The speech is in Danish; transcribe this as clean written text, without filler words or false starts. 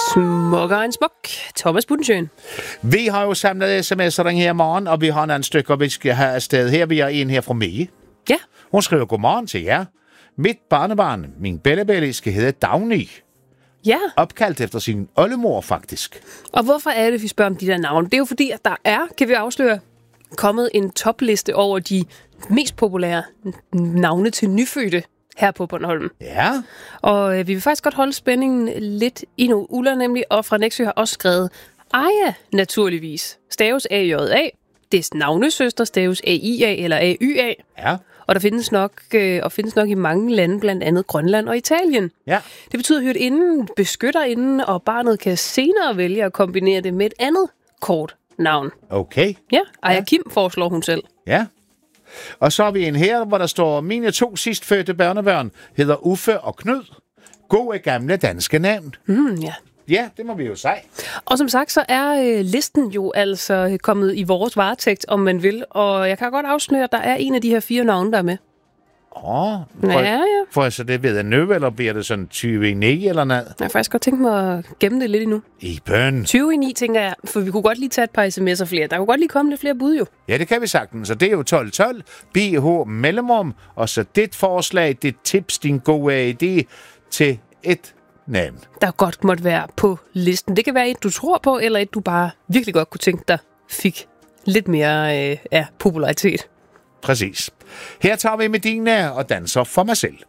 Smukkere en smuk. Thomas Budensjøen. Vi har jo samlet sms'er den her morgen, og vi har en anden stykker, vi skal have afsted her. Vi har en her fra Mie. Ja. Hun skriver, godmorgen til jer. Mit barnebarn, min bellebelle, skal hedde Dagny. Ja. Opkaldt efter sin oldemor, faktisk. Og hvorfor er det, vi spørger om de der navne? Det er jo fordi, at der er, kan vi afsløre, kommet en topliste over de mest populære navne til nyfødte her på Bornholm. Ja. Og vi vil faktisk godt holde spændingen lidt endnu. Ulla nemlig, og fra Nexø har også skrevet Aja, naturligvis. Staves A-J-A. Dets navnesøster staves A-I-A eller A-Y-A. Ja. Og der findes nok i mange lande, blandt andet Grønland og Italien. Ja. Det betyder, at hyrdeinden beskytter inden, og barnet kan senere vælge at kombinere det med et andet kort navn. Okay. Ja, Aja Kim foreslår hun selv. Ja. Og så har vi en her, hvor der står, mine 2 sidstfødte børnebørn hedder Uffe og Knud. Gode gamle danske navn. Ja. Ja, det må vi jo sige. Og som sagt, så er listen jo altså kommet i vores varetægt, om man vil. Og jeg kan godt afsløre, at der er en af de her 4 navne, der er med. Ja. For jeg så det ved at nøve, eller bliver det sådan 20 i 9 eller noget? Jeg har faktisk godt tænkt mig at gemme det lidt endnu. Iben. 20 i 9, tænker jeg, for vi kunne godt lige tage et par sms'er flere. Der kunne godt lige komme lidt flere bud jo. Ja, det kan vi sagtens. Så det er jo 1212, BH mellemrum, og så dit forslag, dit tips, din gode idé til et navn. Der godt måtte være på listen. Det kan være et, du tror på, eller et, du bare virkelig godt kunne tænke dig fik lidt mere popularitet. Præcis. Her tager vi Medina og danser for mig selv.